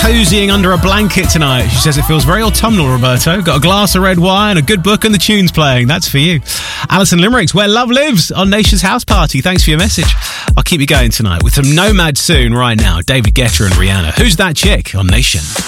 cozying under a blanket tonight. She says it feels very autumnal, Roberto. Got a glass of red wine, a good book and the tunes playing. That's for you. Alison Limericks, Where Love Lives on Nation's House Party. Thanks for your message. I'll keep you going tonight with some Nomad Soon right now. David Guetta and Rihanna. Who's That Chick on Nation?